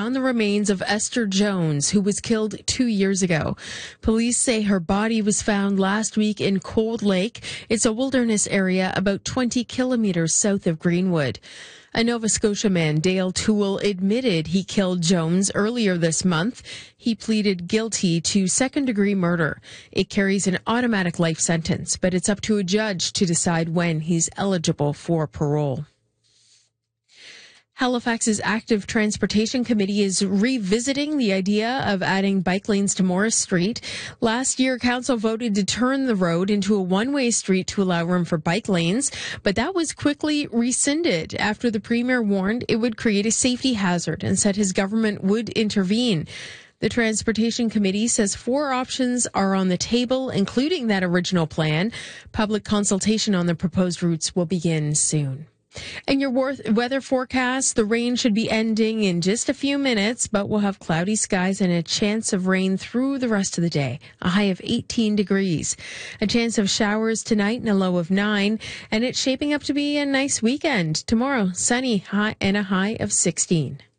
found the remains of Esther Jones, who was killed 2 years ago. Police say her body was found last week in Cold Lake. It's a wilderness area about 20 kilometers south of Greenwood. A Nova Scotia man, Dale Toole, admitted he killed Jones earlier this month. He pleaded guilty to second-degree murder. It carries an automatic life sentence, but it's up to a judge to decide when he's eligible for parole. Halifax's Active Transportation Committee is revisiting the idea of adding bike lanes to Morris Street. Last year, council voted to turn the road into a one-way street to allow room for bike lanes, but that was quickly rescinded after the premier warned it would create a safety hazard and said his government would intervene. The Transportation Committee says 4 options are on the table, including that original plan. Public consultation on the proposed routes will begin soon. And your weather forecast, the rain should be ending in just a few minutes, but we'll have cloudy skies and a chance of rain through the rest of the day. A high of 18 degrees. A chance of showers tonight and a low of 9. And it's shaping up to be a nice weekend. Tomorrow, sunny high and a high of 16.